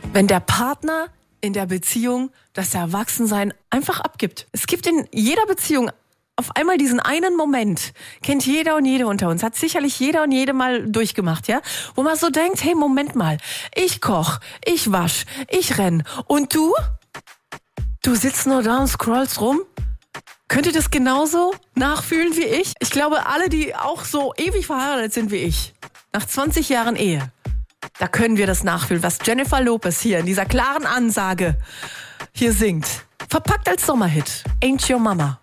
Wenn der Partner in der Beziehung das Erwachsensein einfach abgibt. Es gibt in jeder Beziehung auf einmal diesen einen Moment, kennt jeder und jede unter uns, hat sicherlich jeder und jede mal durchgemacht, ja? Wo man so denkt, hey, Moment mal, ich koch, ich wasch, ich renn und du? Du sitzt nur da und scrollst rum? Könnt ihr das genauso nachfühlen wie ich? Ich glaube, alle, die auch so ewig verheiratet sind wie ich, nach 20 Jahren Ehe, da können wir das nachfühlen, was Jennifer Lopez hier in dieser klaren Ansage hier singt. Verpackt als Sommerhit. Ain't Your Mama.